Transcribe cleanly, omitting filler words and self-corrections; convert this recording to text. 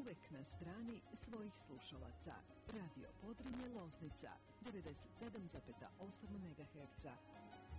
uvek na strani svojih slušalaca. Radio Podrinje Loznica 97,8 MHz.